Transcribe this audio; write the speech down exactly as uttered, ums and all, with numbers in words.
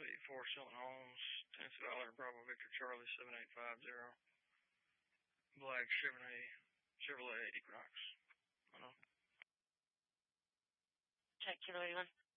eighty-four, selling homes. Tennessee Dollar, Bravo Victor Charlie, seven eight five zero. Black Chevrolet, Chevrolet Equinox. I know. Check Kilo eighty-one.